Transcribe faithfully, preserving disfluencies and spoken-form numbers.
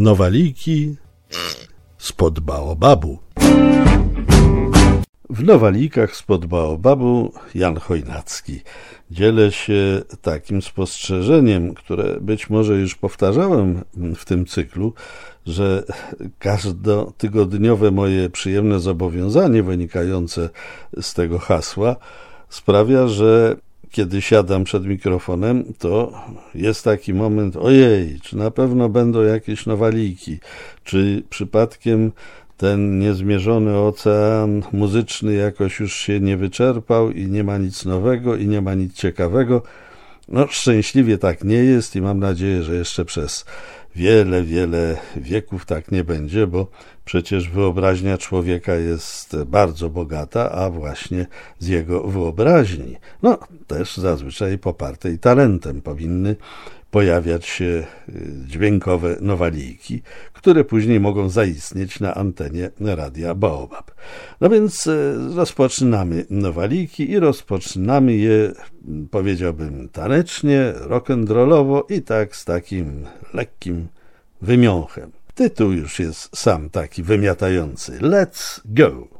Nowaliki spod baobabu. W Nowalikach spod baobabu Jan Chojnacki. Dzielę się takim spostrzeżeniem, które być może już powtarzałem w tym cyklu, że każdotygodniowe moje przyjemne zobowiązanie wynikające z tego hasła sprawia, że kiedy siadam przed mikrofonem, to jest taki moment, ojej, czy na pewno będą jakieś nowaliki, czy przypadkiem ten niezmierzony ocean muzyczny jakoś już się nie wyczerpał i nie ma nic nowego i nie ma nic ciekawego. No szczęśliwie tak nie jest i mam nadzieję, że jeszcze przez wiele, wiele wieków tak nie będzie, bo przecież wyobraźnia człowieka jest bardzo bogata, a właśnie z jego wyobraźni, no też zazwyczaj popartej talentem, powinny pojawiać się dźwiękowe nowaliki, które później mogą zaistnieć na antenie Radia Baobab. No więc rozpoczynamy nowaliki i rozpoczynamy je, powiedziałbym, tanecznie, rock'n'rollowo i tak z takim lekkim wymiąchem. Tytuł już jest sam taki wymiatający. Let's go!